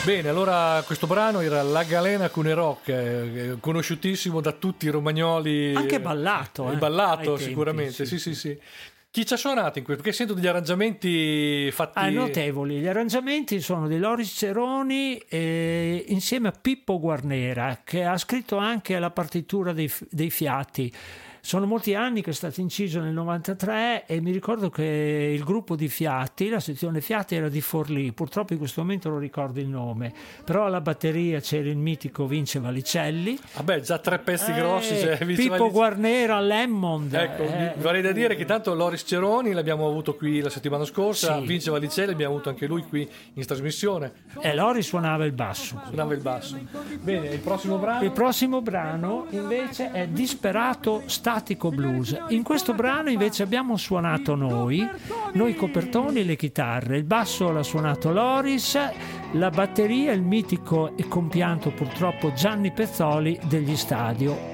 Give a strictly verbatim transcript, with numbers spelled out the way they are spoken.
Bene, allora questo brano era La Galena con i Rock, eh, conosciutissimo da tutti i romagnoli. Anche ballato. Eh, eh, ballato ai tempi, sicuramente, sì sì sì. Chi ci ha suonato in questo? Perché sento degli arrangiamenti fatti... Ah, notevoli. Gli arrangiamenti sono di Loris Ceroni eh, insieme a Pippo Guarnera, che ha scritto anche la partitura dei, dei Fiati. Sono molti anni che è stato inciso nel novantatré e mi ricordo che il gruppo di Fiati, la sezione Fiati era di Forlì, purtroppo in questo momento non ricordo il nome, però alla batteria c'era il mitico Vince Valicelli. Vabbè, già tre pezzi eh, grossi. Cioè, Pippo Valicelli. Guarnera, Lemmond. Ecco, eh, mi vorrei da dire che tanto Loris Ceroni l'abbiamo avuto qui la settimana scorsa, Sì. Vince Valicelli abbiamo avuto anche lui qui in trasmissione. E Loris suonava il basso. Suonava il basso. Bene, il prossimo brano? Il prossimo brano invece è Disperato Statico Blues. In questo brano invece abbiamo suonato noi, noi copertoni e le chitarre, il basso l'ha suonato Loris, la batteria il mitico e compianto purtroppo Gianni Pezzoli degli Stadio.